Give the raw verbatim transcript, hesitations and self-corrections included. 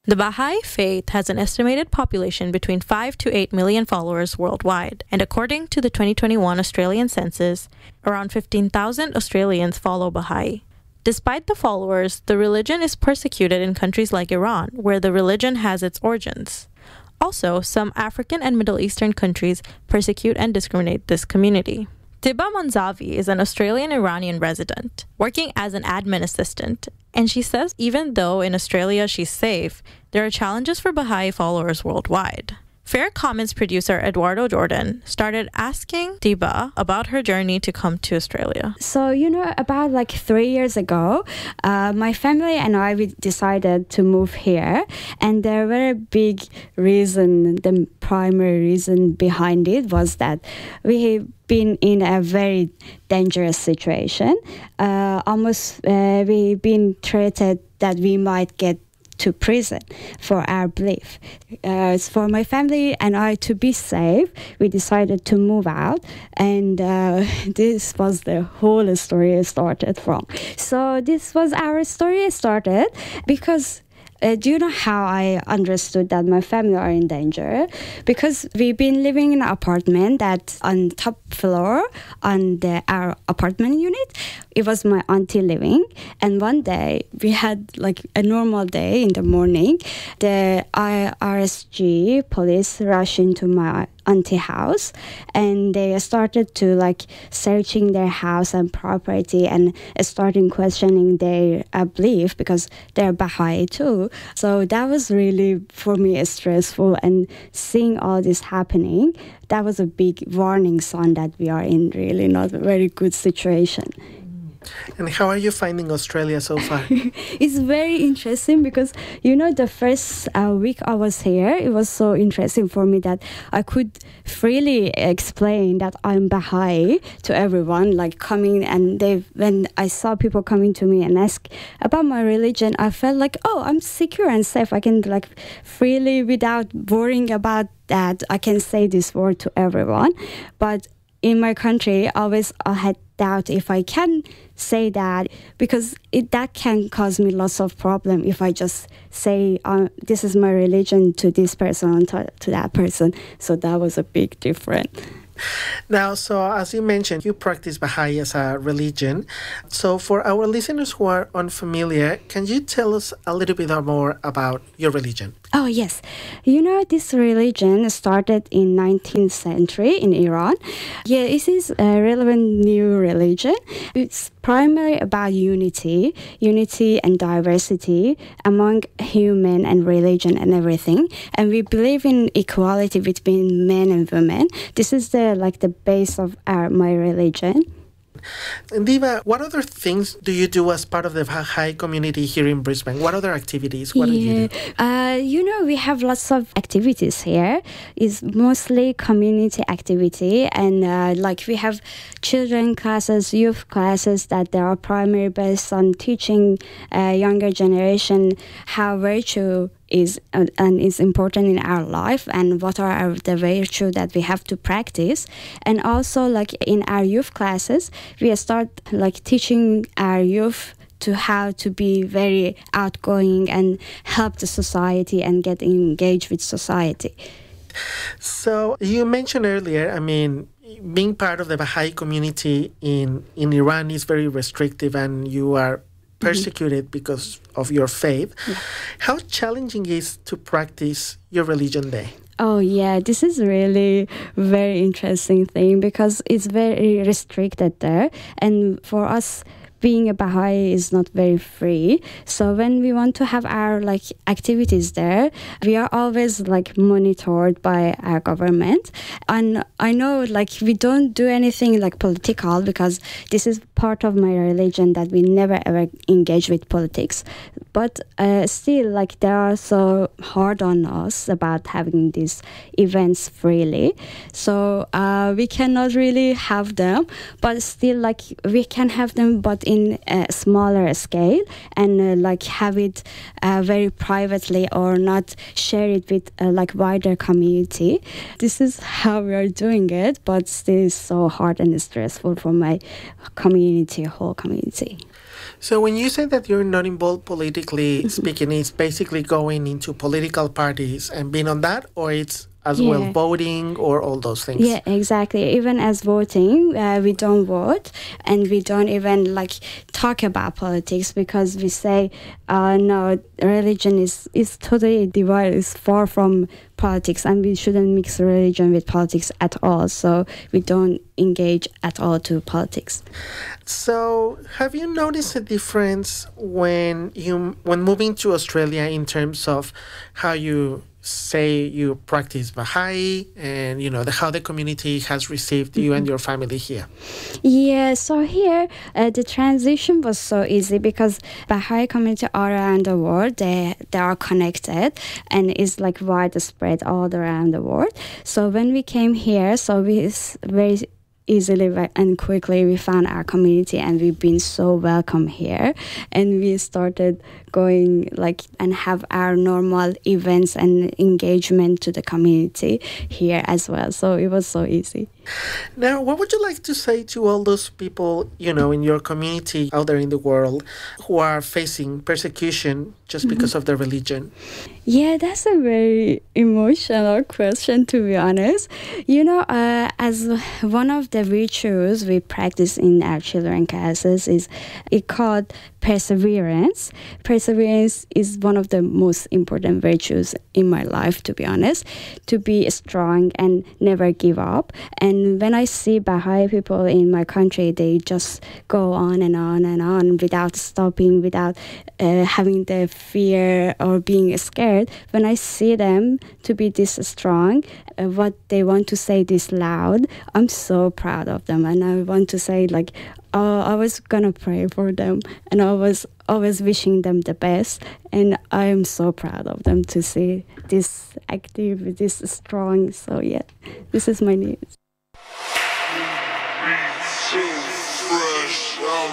The Baha'i Faith has an estimated population between five to eight million followers worldwide, and according to the twenty twenty-one Australian census, around fifteen thousand Australians follow Baha'i. Despite the followers, the religion is persecuted in countries like Iran, where the religion has its origins. Also, some African and Middle Eastern countries persecute and discriminate this community. Tiba Manzavi is an Australian-Iranian resident, working as an admin assistant, and she says even though in Australia she's safe, there are challenges for Baha'i followers worldwide. Fair Comments producer Eduardo Jordan started asking Tiba about her journey to come to Australia. So, you know, about like three years ago, uh, my family and I we decided to move here. And the very big reason, the primary reason behind it was that we been in a very dangerous situation. Uh, almost uh, we've been threatened that we might get to prison for our belief. Uh, for my family and I to be safe, we decided to move out, and uh, this was the whole story started from. So this was our story started because Uh, do you know how I understood that my family are in danger? Because we've been living in an apartment that on top floor on the, our apartment unit, it was my auntie living. And one day we had like a normal day in the morning. The R S G police rushed into my auntie house, and they started to like searching their house and property and starting questioning their uh, belief because they're Baha'i too. So that was really for me stressful, and seeing all this happening, that was a big warning sign that we are in really not a very good situation. And how are you finding Australia so far? It's very interesting because, you know, the first uh, week I was here, it was so interesting for me that I could freely explain that I'm Baha'i to everyone, like coming and they, when I saw people coming to me and ask about my religion, I felt like, oh, I'm secure and safe. I can like freely without worrying about that. I can say this word to everyone. But in my country, always I had doubt if I can say that, because it that can cause me lots of problem if I just say uh, this is my religion to this person and to, to that person. So that was a big difference. Now, so as you mentioned, you practice Baha'i as a religion. So for our listeners who are unfamiliar, can you tell us a little bit more about your religion? Oh, yes. You know, this religion started in nineteenth century in Iran. Yeah, it is a relevant new religion. It's primarily about unity, unity and diversity among human and religion and everything. And we believe in equality between men and women. This is the like the base of our my religion. And Diva, what other things do you do as part of the Baha'i community here in Brisbane? What other activities? What yeah. do you do? Uh, you know, we have lots of activities here. It's mostly community activity, and uh, like we have children classes, youth classes that they are primarily based on teaching uh, younger generation how virtue is uh, and is important in our life, and what are our, the virtue that we have to practice. And also like in our youth classes, we start like teaching our youth to how to be very outgoing and help the society and get engaged with society. So you mentioned earlier, I mean, being part of the Baha'i community in, in Iran is very restrictive, and you are persecuted mm-hmm. because of your faith. Yeah. How challenging is to practice your religion there? Oh yeah, this is really very interesting thing because it's very restricted there, and for us being a Baha'i is not very free. So when we want to have our like activities there, we are always like monitored by our government. And I know like we don't do anything like political because this is part of my religion that we never ever engage with politics. But uh, still like they are so hard on us about having these events freely. So uh, we cannot really have them, but still like we can have them, but in in a smaller scale, and uh, like have it uh, very privately or not share it with uh, like wider community. This is how we are doing it, but still so hard and stressful for my community, whole community. So when you say that you're not involved politically mm-hmm. speaking, it's basically going into political parties and being on that, or it's as yeah. well voting or all those things? Yeah, exactly. Even as voting, uh, we don't vote, and we don't even like talk about politics, because we say, uh, no, religion is, is totally divided, is far from politics, and we shouldn't mix religion with politics at all. So we don't engage at all to politics. So have you noticed a difference when you when moving to Australia in terms of how you say you practice Baha'i and, you know, the, how the community has received you mm-hmm. and your family here? Yeah, so here uh, the transition was so easy because Baha'i community all around the world, they, they are connected and it's like widespread all around the world. So when we came here, so we very easily and quickly we found our community, and we've been so welcome here, and we started going like and have our normal events and engagement to the community here as well. So it was so easy. Now, what would you like to say to all those people, you know, in your community out there in the world who are facing persecution just because mm-hmm. of their religion? Yeah, that's a very emotional question, to be honest. You know, uh, as one of the virtues we practice in our children classes is it called perseverance. Perseverance is one of the most important virtues in my life, to be honest, to be strong and never give up. And when I see Baha'i people in my country, they just go on and on and on without stopping, without uh, having the fear or being scared. When I see them to be this strong, uh, what they want to say this loud, I'm so proud of them. And I want to say, like, uh, I was gonna pray for them, and I was always wishing them the best. And I am so proud of them to see this active, this strong. So yeah, this is my news.